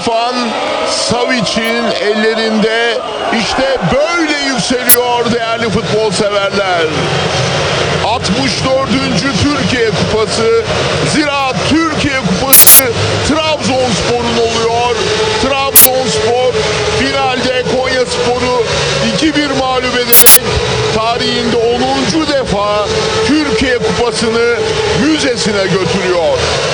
Stefan Savic'in ellerinde işte böyle yükseliyor değerli futbol severler. 64. Türkiye Kupası, Ziraat Türkiye Kupası Trabzonspor'un oluyor. Trabzonspor finalde Konyaspor'u 2-1 mağlup ederek tarihinde 10. defa Türkiye Kupası'nı müzesine götürüyor.